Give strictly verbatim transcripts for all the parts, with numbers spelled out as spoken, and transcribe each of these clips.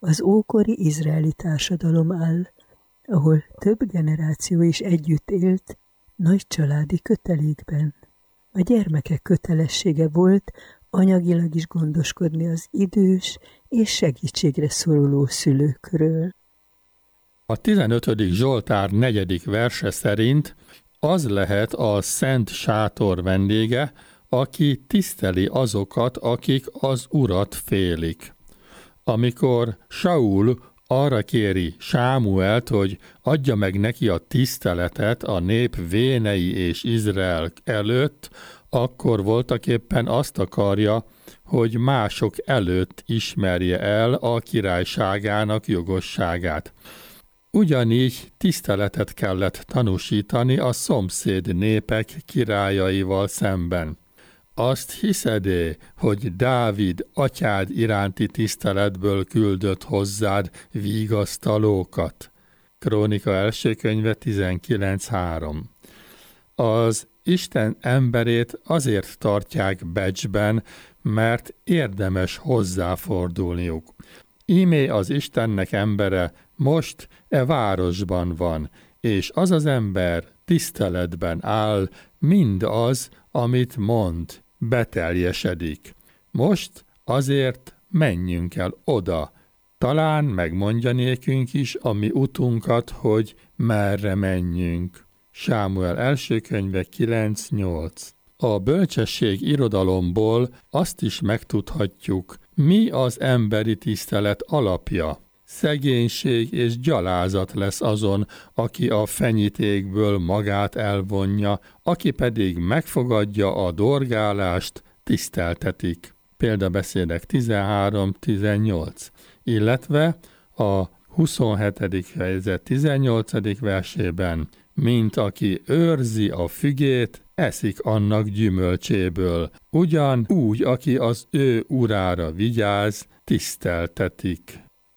az ókori izraeli társadalom áll, ahol több generáció is együtt élt nagy családi kötelékben. A gyermekek kötelessége volt anyagilag is gondoskodni az idős és segítségre szoruló szülőkről. A tizenötödik Zsoltár negyedik verse szerint az lehet a szent sátor vendége, aki tiszteli azokat, akik az Urat félik. Amikor Saul arra kéri Sámuelt, hogy adja meg neki a tiszteletet a nép vénei és Izrael előtt, akkor voltaképpen azt akarja, hogy mások előtt ismerje el a királyságának jogosságát. Ugyanígy tiszteletet kellett tanúsítani a szomszéd népek királyaival szemben. Azt hiszed-e, hogy Dávid atyád iránti tiszteletből küldött hozzád vigasztalókat? Krónika első könyve tizenkilenc három. Az Isten emberét azért tartják becsben, mert érdemes hozzáfordulniuk. Ímé az Istennek embere most e városban van, és az az ember tiszteletben áll, mind az, amit mond, beteljesedik. Most azért menjünk el oda, talán megmondja nékünk is a mi utunkat, hogy merre menjünk. Sámuel első könyve kilenc nyolc. A bölcsesség irodalomból azt is megtudhatjuk, mi az emberi tisztelet alapja. Szegénység és gyalázat lesz azon, aki a fenyítékből magát elvonja, aki pedig megfogadja a dorgálást, tiszteltetik. Példabeszédek tizenhárom tizennyolc. Illetve a huszonhetedik fejezet tizennyolcadik versében, mint aki őrzi a fügét, eszik annak gyümölcséből. Ugyan úgy, aki az ő urára vigyáz, tiszteltetik.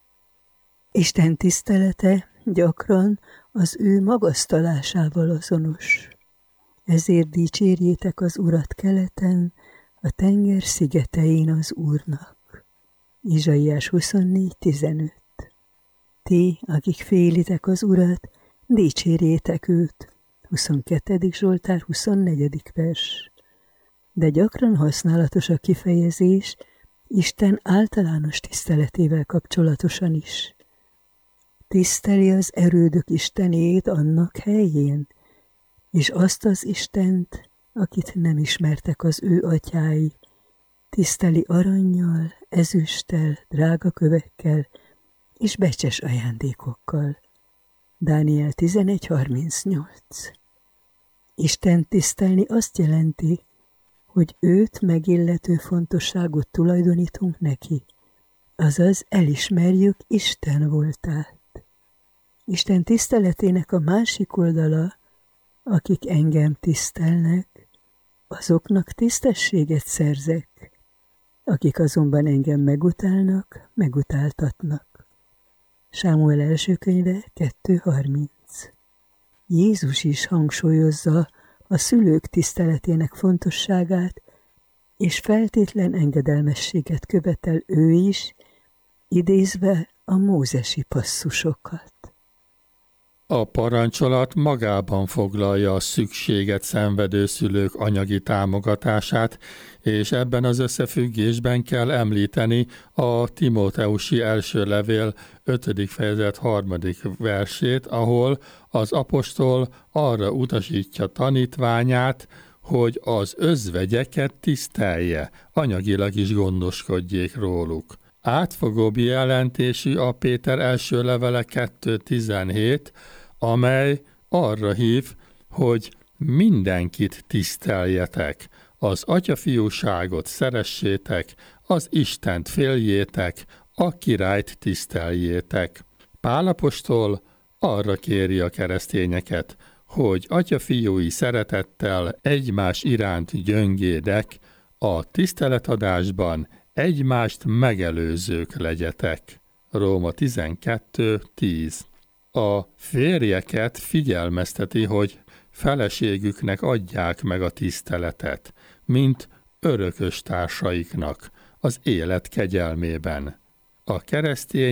Isten tisztelete gyakran az ő magasztalásával azonos. Ezért dicsérjétek az Urat keleten, a tenger szigetein az Úrnak. Izsaiás huszonnégy tizenöt. Ti, akik félitek az Urat, dicsérjétek őt. huszonkettedik Zsoltár huszonnegyedik vers. De gyakran használatos a kifejezés Isten általános tiszteletével kapcsolatosan is. Tiszteli az erődök Istenét annak helyén, és azt az Istent, akit nem ismertek az ő atyái, tiszteli arannyal, ezüsttel, drága kövekkel és becses ajándékokkal. Dániel tizenegy harmincnyolc. Isten tisztelni azt jelenti, hogy őt megillető fontosságot tulajdonítunk neki, azaz elismerjük Isten voltát. Isten tiszteletének a másik oldala, akik engem tisztelnek, azoknak tisztességet szerzek, akik azonban engem megutálnak, megutáltatnak. Sámuel első könyve kettő harminc. Jézus is hangsúlyozza a szülők tiszteletének fontosságát, és feltétlen engedelmességet követel ő is, idézve a mózesi passzusokat. A parancsolat magában foglalja a szükséget szenvedő szülők anyagi támogatását, és ebben az összefüggésben kell említeni a Timóteusi első levél ötödik fejezet harmadik versét, ahol az apostol arra utasítja tanítványát, hogy az özvegyeket tisztelje, anyagilag is gondoskodjék róluk. Átfogóbb jelentésű a Péter első levele kettő tizenhét, amely arra hív, hogy mindenkit tiszteljetek, az atyafiúságot szeressétek, az Istent féljétek, a királyt tiszteljétek. Pál apostol arra kéri a keresztényeket, hogy atyafiúi szeretettel egymás iránt gyöngédek, a tiszteletadásban egymást megelőzők legyetek. Róma tizenkettő tíz. A férjeket figyelmezteti, hogy feleségüknek adják meg a tiszteletet, mint örökös társaiknak az élet kegyelmében. A keresztény